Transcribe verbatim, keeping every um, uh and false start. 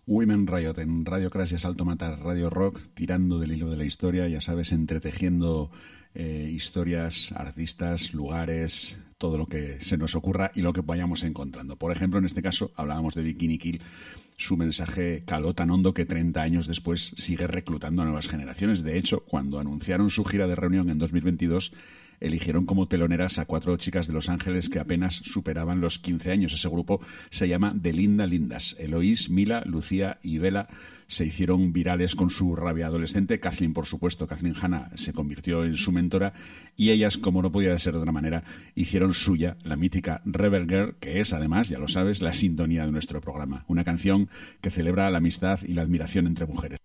Women Riot en Radio Crash y Asalto Matar, Radio Rock, tirando del hilo de la historia, ya sabes, entretejiendo eh, historias, artistas, lugares, todo lo que se nos ocurra y lo que vayamos encontrando. Por ejemplo, en este caso hablábamos de Bikini Kill. Su mensaje caló tan hondo que treinta años después sigue reclutando a nuevas generaciones. De hecho, cuando anunciaron su gira de reunión en dos mil veintidós, eligieron como teloneras a cuatro chicas de Los Ángeles que apenas superaban los quince años. Ese grupo se llama The Linda Lindas. Eloís, Mila, Lucía y Bella se hicieron virales con su rabia adolescente. Kathleen, por supuesto, Kathleen Hanna se convirtió en su mentora y ellas, como no podía ser de otra manera, hicieron suya la mítica Rebel Girl, que es, además, ya lo sabes, la sintonía de nuestro programa. Una canción que celebra la amistad y la admiración entre mujeres.